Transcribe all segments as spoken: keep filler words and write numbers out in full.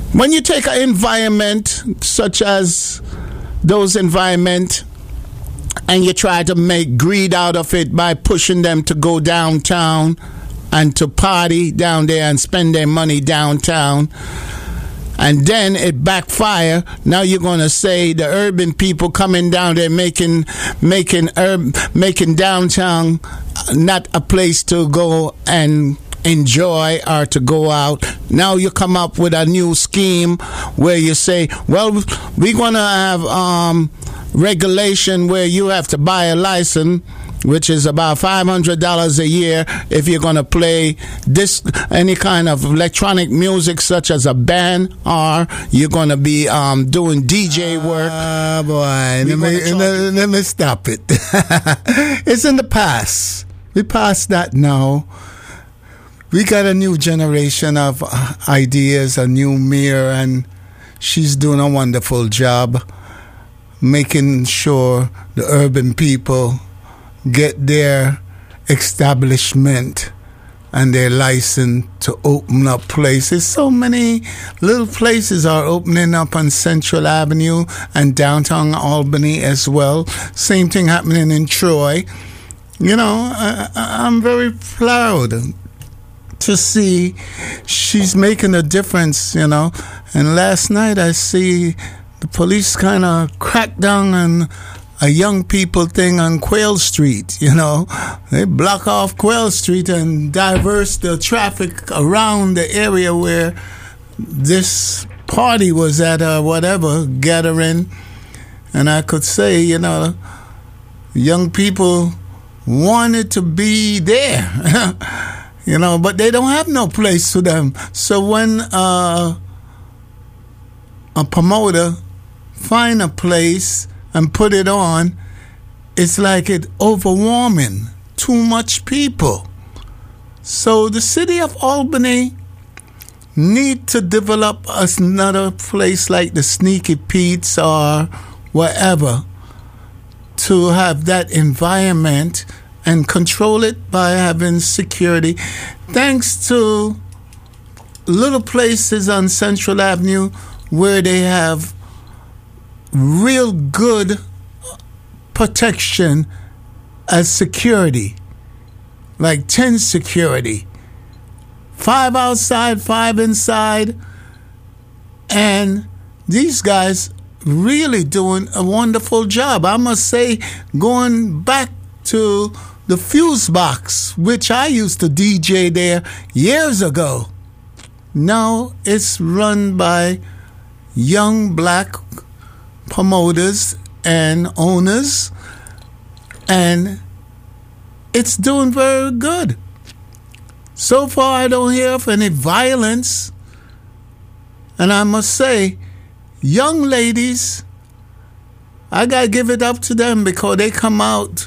when you take an environment such as those environment and you try to make greed out of it by pushing them to go downtown and to party down there and spend their money downtown, and then it backfire. Now you're gonna say the urban people coming down there making making urb, making downtown not a place to go and enjoy or to go out. Now you come up with a new scheme where you say, well, we're gonna have um, regulation where you have to buy a license, which is about five hundred dollars a year if you're going to play this any kind of electronic music such as a band, or you're going to be um, doing D J work. Ah, uh, boy, let me, let, let me stop it. It's in the past. We passed that now. We got a new generation of ideas, a new mayor, and she's doing a wonderful job making sure the urban people get their establishment and their license to open up places. So many little places are opening up on Central Avenue and downtown Albany as well. Same thing happening in Troy. You know, I, I'm very proud to see she's making a difference, you know. And last night I see the police kind of crack down on a young people thing on Quayle Street, you know. They block off Quayle Street and diverse the traffic around the area where this party was at or whatever, gathering. And I could say, you know, young people wanted to be there, you know, but they don't have no place for them. So when uh, a promoter find a place and put it on, it's like it overwhelming, too much people. So the city of Albany need to develop another place like the Sneaky Pete's or wherever to have that environment and control it by having security. Thanks to little places on Central Avenue where they have real good protection as security, like ten security, five outside, five inside, and these guys really doing a wonderful job. I must say, going back to the Fuse Box, which I used to D J there years ago. Now it's run by young black promoters and owners, and it's doing very good. So far I don't hear of any violence, and I must say, young ladies, I gotta give it up to them because they come out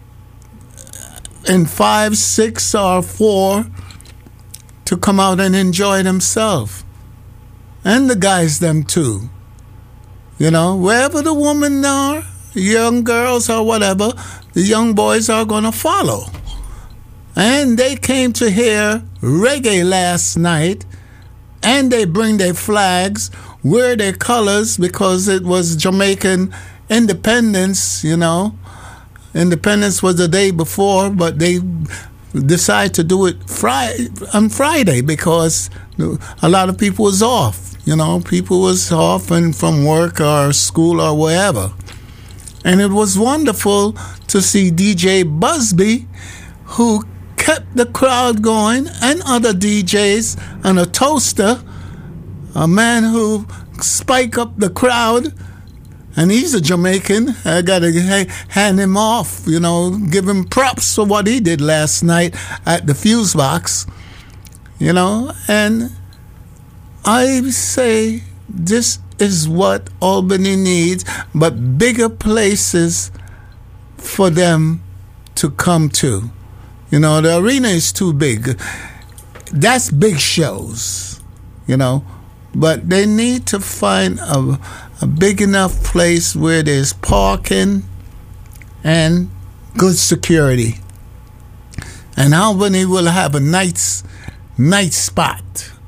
in five, six, or four to come out and enjoy themselves. And the guys, them too. You know, wherever the women are, young girls or whatever, the young boys are going to follow. And they came to hear reggae last night, and they bring their flags, wear their colors, because it was Jamaican independence, you know. Independence was the day before, but they decided to do it Friday, on Friday because a lot of people was off. You know, people was off and from work or school or wherever. And it was wonderful to see D J Busby, who kept the crowd going, and other D Js, and a toaster, a man who spike up the crowd. And he's a Jamaican. I got to hand him off, you know, give him props for what he did last night at the Fuse Box, you know. And I say this is what Albany needs, but bigger places for them to come to. You know, the arena is too big. That's big shows, you know. But they need to find a, a big enough place where there's parking and good security. And Albany will have a nice, nice spot.